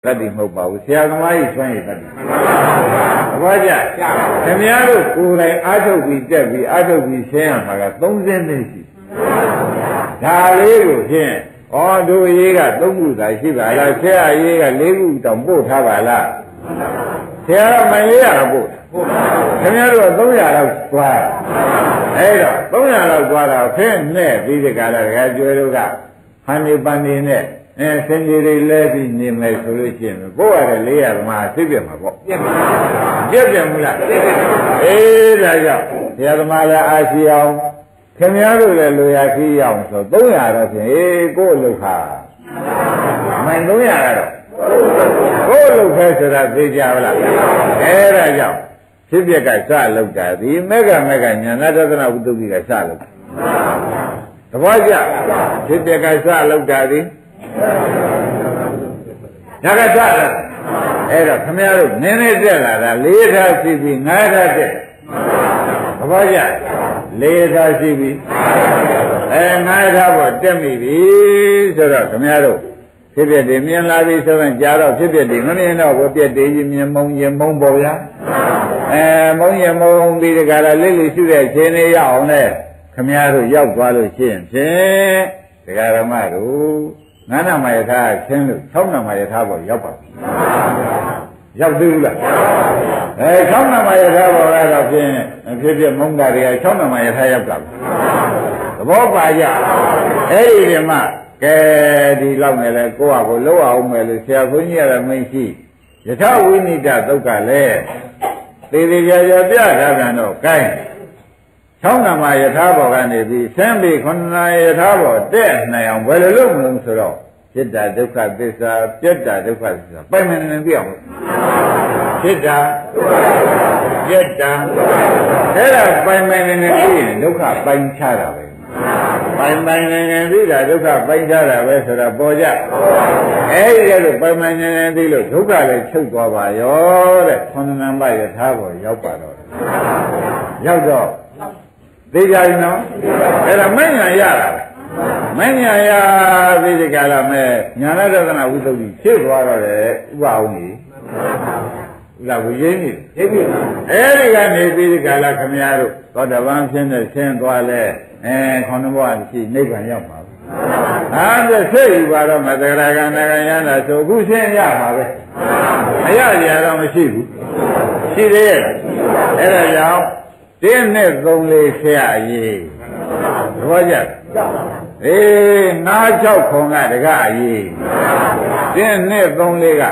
တတ္တိမဟုတ်ပါဘူးဆရာသမားကြီးဆွမ်းရည်တတ္တိဘာကြခင်ဗျားတို့ကိုယ်တိုင်အားထုတ်ပြီးတက်ပြီးအားထုတ်ပြီးရှင်းရမှာက3စင်းသိရှိဒါလေးကိုဖြင့်ဩတို့ရေးက3ခုသာရှိပါလားဆရာရေးက4ခုတောင်ပို့ထားပါလားဆရာကမရေးရတော့ပို့ခင်ဗျားတို့က300လောက်သွားအဲ့တော့300လောက်သွားတာဖင်းနဲ့ပြီးဒီကလာတကယ်ကျွဲတို့ကဟန်ဒီပန်ဒီနဲ့စင်ကြီးတွေလဲပြီးနေမယ်ဆိုလို့ရှိရင်ကိုယ့်ရတယ်400မှာသိပြမှာပေါ့ပြည့်မလားအေးဒါကြောင့်ဆရာသမားလည်းအားရှိအောင်ခင်ဗျားတို့လည်းလိုရာရှိအောင်ဆို300တော့ဖြင့်ကိုယ့်လုခါမိုင်300ကတော့ကိုယ့်လုခဲဆိုတာသိကြပါလားအဲ့ဒါကြောင့်ဖြစ်ပြက်ကစလောက်တာဒီမေဃညာနာတသနာဝိတုကိကစလောက်သဘောကျဖြစ်ပြက်ကစလောက်တာဒီဒါကစတာအဲ့တော့ခမရတို့နည်းနည်းတက်လာတာ4ထားရှိပြီး5ထားတက်သဘောကျ4ထားရှိပြီး5ထားပေါ်တက်မိပြီဆိုတော့ခမရတို့ဖြစ်ပြတယ်မြင်လာပြီဆိုရင်ကြာတော့ဖြစ်ပြတယ်မမြင်တော့ဘူးပြက်တယ်ကြီးမြင်မုံရင်မုံပေါ်ဗျာမုံရင်မုံပြီးဒီကလာလေးလေးရှိတဲ့ခြင်းလေးရအောင်လေခမရတို့ရောက်သွားလို့ရှိရင်ဖြင့်ဒကာရမတို့ငါးနာမယထာဆင်းလို့6နာမယထာပေါ်ရောက်ပါဘူးရောက်သေးဘူးလား6နာမယထာပေါ်ကတော့ဖြင့်ဖြစ်ဖြစ်မုံတာတွေက6နာမယထာရောက်တာသဘောပါကြအဲ့ဒီဒီမှာကဲဒီလောက်နဲ့လဲကိုယ့်ဟာကိုလှုပ်အောင်မယ်လို့ဆရာဘုန်းကြီးရတာမရှိယထာဝိနိဒသုတ်ကလည်းသေသေးကြကြပြထားပြန်တော့ကိုင်း6နာမယထာဘောကနေပြီးဆင်းပြီး9နာယထာဘောတက်နိုင်အောင်ဘယ်လိုလုပ်မလို့ဆိုတော့จิตตဒုက္ခသစ္စာပြတ္တာဒုက္ခသစ္စာပိုင်မနေပြအောင်จิตตပြတ္တာအဲ့ဒါပိုင်မနေနေပြီးရင်ဒုက္ခပိုင်ချတာပဲပိုင်နေနေပြီးတာဒုက္ခပိုင်ချတာပဲဆိုတာပေါ်ကြအဲ့ဒီလိုပိုင်မနေနေပြီးလို့ဒုက္ခလည်းချုပ်သွားပါရောတဲ့9နာမယထာဘောရောက်ပါတော့ရောက်တော့သိကြရင်နော်အဲ့ဒါမဉ္ဇဏ်ရတာမဉ္ဇဏ်ရပြီးဒီကလာမဲ့ညာနာဒသနာဝိသုဒ္ဓိဖြစ်သွားတော့တယ်ဥပအောင်ကြီးဥလာဝိရင်းကြီးသိပြီအဲ့ဒီကနေပြီးဒီကလာခမည်းတော်သောတပန်ဖြစ်နေဆင်းသွားလဲခေါင်းဘဝရှိနိဗ္ဗာန်ရောက်ပါဘူးဟာတဲ့စိတ်ယူပါတော့မတဂရကနာကယန္တာဆိုအခုရှင်းရပါပဲအရရတော့မရှိဘူးရှိသေးရဲ့အဲ့ဒါကြောင့်တင်းနဲ့3လေးဆရာကြီးသဘောကျအေး9 6ခွန်ကတကအကြီးတင်းနဲ့3လေးက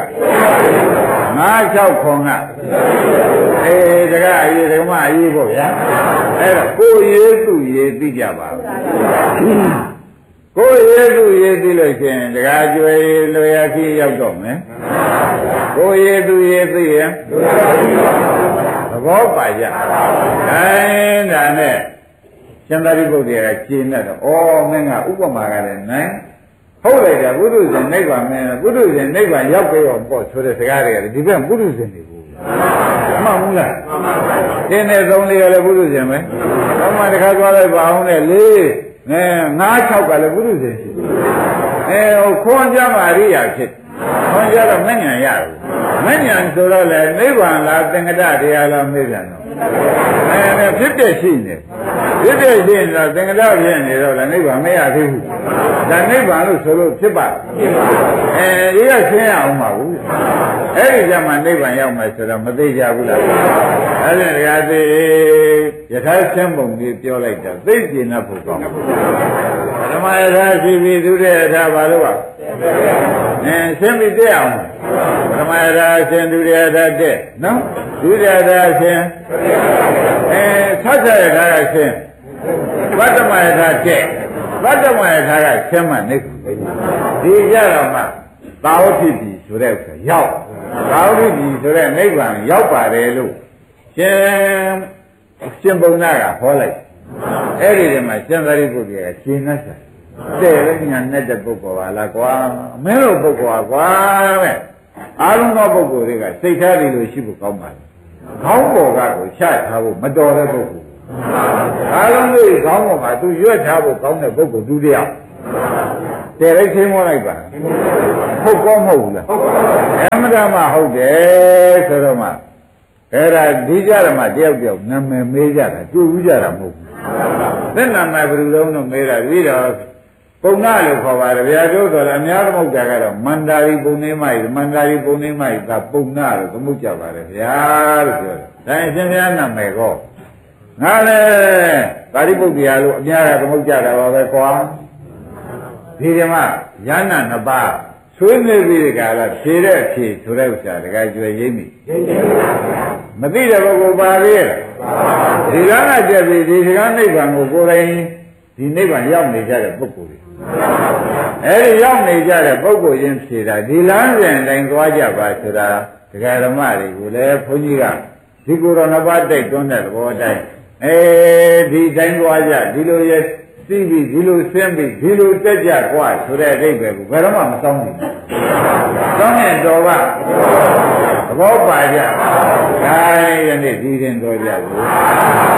9 6ခွန်ကအေးတကအကြီးဓမ္မအကြီးပေါ့ဗျာအဲ့တော့ကိုရေးသူရေးသိကြပါဘူးကိုရေးသူရေးသိလို့ရှိရင်တကကျွေလွယ်ရခီးရောက်တော့မယ်ကိုရေးသူရေးသိရင်သဘောပါကြအဲဒါနဲ့ရှင်သာရိပုတ္တရာကရှင်းတတ်တော့ဩမင်းကဥပမာကလည်းနိုင်ဟုတ်လိုက်တာပုထုဇဉ်နိဗ္ဗာန်မင်းပုထုဇဉ်နိဗ္ဗာန်ရောက်ကြရောပေါ့ဆိုတဲ့စကားတွေကဒီဘက်ပုထုဇဉ်တွေဘူးမှန်ဘူးလားတင်းနဲ့3လေးကလည်းပုထုဇဉ်ပဲဟောမှတခါသွားလိုက်ပါအောင်နဲ့4 5 6ကလည်းပုထုဇဉ်ရှိဟိုခွန်ကြမှာအရိယာဖြစ်ခွန်ကြတော့မဉ္ဇဏ်ရတယ်မဉ္ဇဏ်ဆိုတော့လေနိဗ္ဗာန်လားသင်္ကတတရားလားမေးပြန်တော့ဖြစ်တဲ့ရှိနေဖြစ်တဲ့ရှိနေတော့သင်္ကတဖြစ်နေတော့လည်းနိဗ္ဗာန်မရသေးဘူးဒါနိဗ္ဗာန်လို့ဆိုလို့ဖြစ်ပါဒီကရှင်းရအောင်ပါဘူးအဲ့ဒီကျမှနိဗ္ဗာန်ရောက်မယ်ဆိုတော့မသိကြဘူးလားအဲ့ဒါတရားသိယထာရှင်းပုံကြီးပြောလိုက်တာသိကျင်တဲ့ဘုကောင်းဓမ္မယထာရှိပြီးသူတဲ့ယထာဘာလို့ပါရှင်းပြီးတဲ့အောင်ဓမ္မယထာရှင်းသူတဲ့ယထာတဲ့နော်သူတဲ့ယထာရှင်းဆက်ဆက်ယထာကရှင်းဗတ္တမယထာတဲ့ဗတ္တမယထာကရှင်းမှနိဗ္ဗာန်ဒီကြတော့မှသာဝတိပြီဆိုတဲ့ဥစ္စာရောက်သာဝတိပြီဆိုတဲ့နိဗ္ဗာန်ရောက်ပါတယ်လို့ရှင်ပုံနာကဟောလိုက်အဲ့ဒီတည်းမှာရှင်သာရိပုတ္တရာကရှင်းတတ်တယ်တဲ့ညာနဲ့တဲ့ပုဂ္ဂိုလ်ပါလားကွာမင်းတို့ပုဂ္ဂိုလ်ကွာပဲအားလုံးသောပုဂ္ဂိုလ်တွေကစိတ်ထားတယ်လို့ရှိဖို့ကောင်းပါလေခေါင်းပေါ်ကကိုချထားဖို့မတော်တဲ့ပုဂ္ဂိုလ်အားလုံးတွေခေါင်းပေါ်မှာသူရွက်ထားဖို့ကောင်းတဲ့ပုဂ္ဂိုလ်ဒုတိယတယ်လိုက်ချင်းမောလိုက်ပါဟုတ်ကောမဟုတ်ဘူးလားအမှန်တမ်းဟုတ်တယ်ဆိုတော့မှအဲ့ဒါဒီကြရမှာတယောက်တယောက်နာမည်မေးကြတာတွေ့ဘူးကြတာမဟုတ်ဘူးသက်နာမည်ဘယ်လိုလုံးတော့မေးတာပြီးတော့ပုံနာလို့ခေါ်ပါတယ်ဗျာတို့ဆိုတော့အများသမုတ်တာကတော့မန္တာရီပုံနေမကြီးမန္တာရီပုံနေမကြီးကပုံနာလို့သမုတ်ကြပါတယ်ဗျာလို့ပြောတယ်ဒါအရှင်ဘုရားနာမည်ကောငါလည်းပါဠိပုဒ်တရားလို့အများကသမုတ်ကြတာပါပဲကွာဒီဓမ္မရဟနာနှစ်ပါးဆွေးနွေးပြီးဒီကလာဖြေတဲ့ဖြေဆိုတဲ့ဥစ္စာတကယ်ကျွေရင်းပြီမသိတဲ့ပုဂ္ဂိုလ်ပါလေဒီကကကြက်ပြီးဒီကနိဗ္ဗာန်ကိုကိုယ်တိုင်ဒီနိဗ္ဗာန်ရောက်နေကြတဲ့ပုဂ္ဂိုလ်တွေအဲဒီရောက်နေကြတဲ့ပုဂ္ဂိုလ်ချင်းဖြေတာဒီလမ်းစဉ်တိုင်းသွားကြပါဆိုတာဒကာဓမ္မတွေကိုလည်းဘုန်းကြီးကဒီကိုယ်တော်နှစ်ပါးတိုက်တွန်းတဲ့သဘောတိုင်းဒီတိုင်းသွားကြဒီလိုရဲ့သိပြီးဒီလိုဆင်းပြီးဒီလိုတက်ကြกว่าဆိုတဲ့အဓိပ္ပာယ်ကိုဘယ်တော့မှမစောင်းဘူး။စောင်းရင်တော်ကသဘောပါကြ။ဒါယနေ့ဒီရင်တော်ကြဘူး။